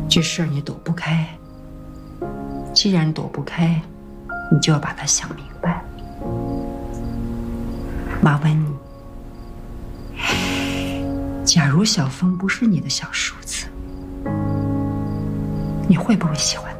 这事儿你躲不开，既然躲不开，你就要把它想明白。妈问你，假如小峰不是你的小叔子，你会不会喜欢他？